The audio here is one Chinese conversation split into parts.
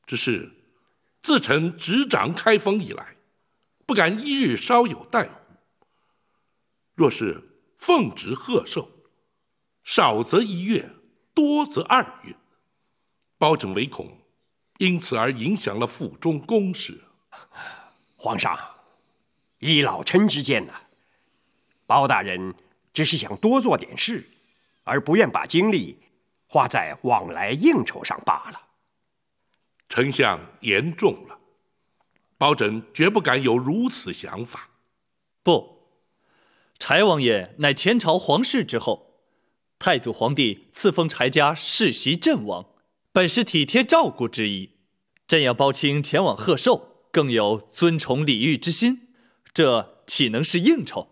只是自臣执掌开封以来，不敢一日稍有怠忽。若是奉旨贺寿，少则1月，多则2月，包拯唯恐因此而影响了府中公事。 皇上，依老臣之见呢，包大人只是想多做点事，而不愿把精力花在往来应酬上罢了。 丞相言重了，包拯绝不敢有如此想法。 不，柴王爷乃前朝皇室之后，太祖皇帝赐封柴家世袭镇王，本是体贴照顾之意。朕要包卿前往贺寿，更有尊崇礼遇之心，这岂能是应酬？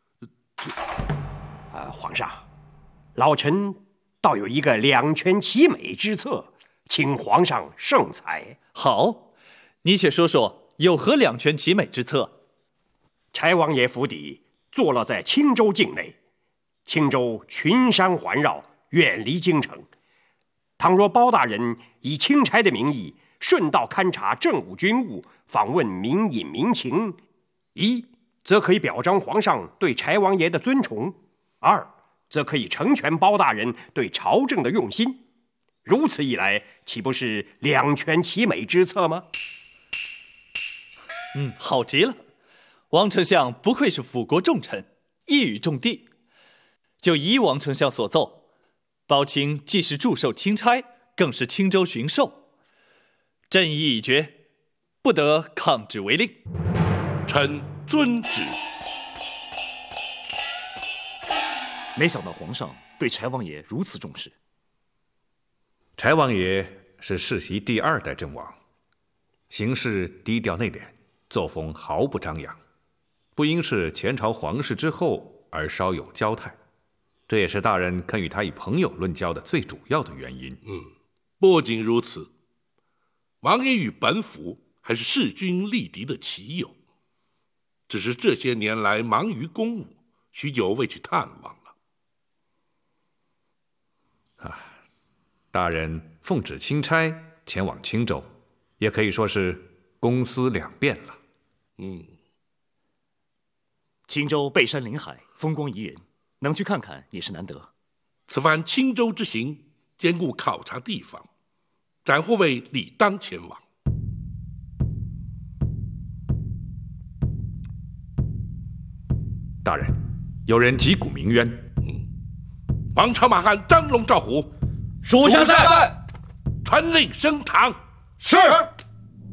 皇上，老臣倒有一个两全其美之策，请皇上圣裁。 好，你且说说有何两全其美之策？ 柴王爷府邸坐落在青州境内，青州群山环绕，远离京城。倘若包大人以钦差的名义顺道勘察政务军务，访问民隐民情，一则可以表彰皇上对柴王爷的尊崇，二则可以成全包大人对朝政的用心。如此一来，岂不是两全其美之策吗？ 好极了！王丞相不愧是辅国重臣，一语中的。就依王丞相所奏，包卿既是祝寿钦差，更是青州巡狩，朕意已决，不得抗旨违令。 臣遵旨。 没想到皇上对柴王爷如此重视。 柴王爷是世袭第2代镇王，行事低调内敛，作风毫不张扬，不应是前朝皇室之后而稍有交态，这也是大人肯与他以朋友论交的最主要的原因。 不仅如此，王爷与本府还是势均力敌的棋友，只是这些年来忙于公务，许久未去探望了。 大人奉旨钦差前往青州，也可以说是公私两便了。 青州背山临海，风光宜人，能去看看也是难得。 此番青州之行，兼顾考察地方，斩护卫理当前往。 大人，有人击鼓鸣冤。 王朝马汉张龙赵虎， 属下在， 传令升堂。 是。